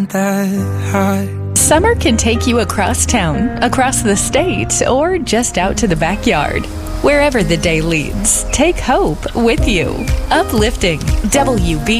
that high. Summer can take you across town, across the state, or just out to the backyard. Wherever the day leads, take hope with you. Uplifting WB